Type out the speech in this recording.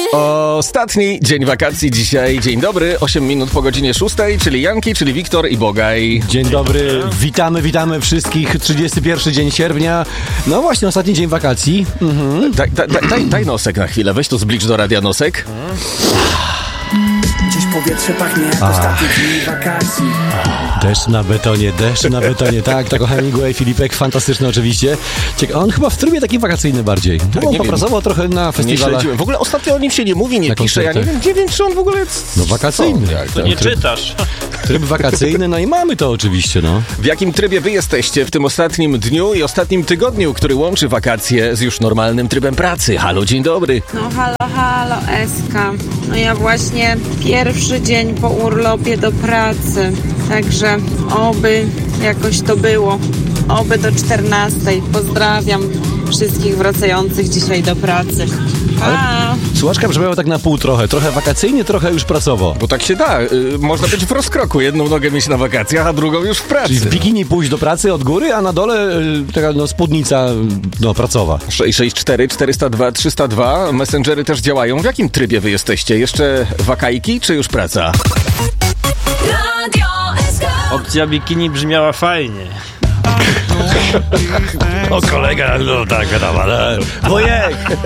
Ostatni dzień wakacji dzisiaj. Dzień dobry, 8 minut po godzinie 6, czyli Janki, czyli Wiktor i Bogaj. Dzień dobry, witamy wszystkich. 31 dzień sierpnia. No właśnie, ostatni dzień wakacji. Daj nosek na chwilę, weź to zblicz do radia nosek. Gdzieś powietrze pachnie, ostatni dzień wakacji. Deszcz na betonie, tak, to Hemingway, Filipek, fantastyczny oczywiście. On chyba w trybie takim wakacyjnym bardziej. On popracował trochę na festiwalach. W ogóle ostatnio o nim się nie mówi, nie pisze, ja nie wiem, czy on w ogóle... No wakacyjny. To nie czytasz. Tryb wakacyjny, no i mamy to oczywiście, no. W jakim trybie wy jesteście w tym ostatnim dniu i ostatnim tygodniu, który łączy wakacje z już normalnym trybem pracy? Halo, dzień dobry. No halo, Eska. No ja właśnie pierwszy dzień po urlopie do pracy, także oby jakoś to było. Oby do 14. Pozdrawiam wszystkich wracających dzisiaj do pracy. Słuchaczka brzmiała tak na pół trochę wakacyjnie, trochę już pracowo. Bo tak się da, można być w rozkroku, jedną nogę mieć na wakacjach, a drugą już w pracy. Czyli w bikini pójść do pracy od góry, a na dole taka spódnica pracowa. 664 402 302, messengery też działają. W jakim trybie wy jesteście? Jeszcze wakajki, czy już praca? Opcja bikini brzmiała fajnie. O kolega, no tak, ale... Wojek!